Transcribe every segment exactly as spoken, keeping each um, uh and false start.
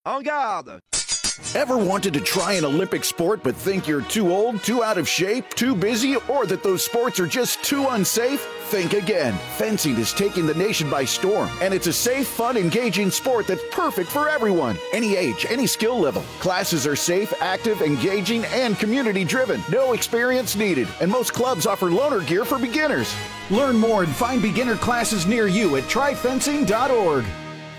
En garde! Ever wanted to try an Olympic sport but think you're too old, too out of shape, too busy, or that those sports are just too unsafe? Think again. Fencing is taking the nation by storm, and it's a safe, fun, engaging sport that's perfect for everyone. Any age, any skill level. Classes are safe, active, engaging, and community-driven. No experience needed, and most clubs offer loaner gear for beginners. Learn more and find beginner classes near you at try fencing dot org.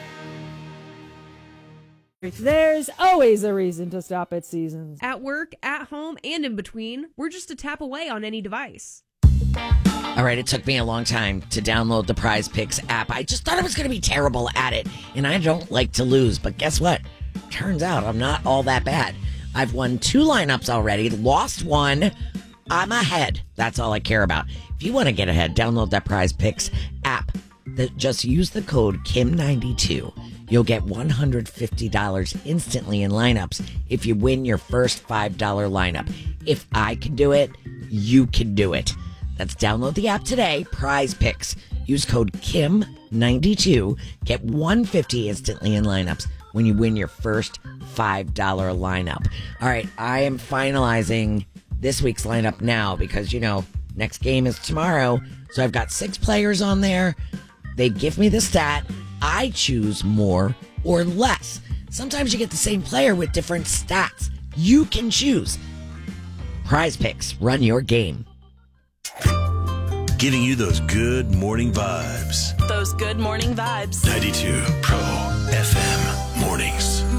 There's always a reason to stop at Seasons. At work, at home, and in between, we're just a tap away on any device. All right, it took me a long time to download the Prize Picks app. I just thought I was going to be terrible at it, and I don't like to lose. But guess what? Turns out I'm not all that bad. I've won two lineups already, lost one. I'm ahead. That's all I care about. If you want to get ahead, download that Prize Picks app. Just use the code Kim ninety-two. You'll get one hundred fifty dollars instantly in lineups if you win your first five dollar lineup. If I can do it, you can do it. Let's download the app today, Prize Picks. Use code Kim ninety-two. Get one hundred fifty dollars instantly in lineups when you win your first five dollar lineup. All right, I am finalizing this week's lineup now because, you know, next game is tomorrow. So I've got six players on there. They give me the stat. I choose more or less. Sometimes you get the same player with different stats. You can choose. Prize Picks, run your game. Giving you those good morning vibes. Those good morning vibes. ninety-two Pro F M Mornings.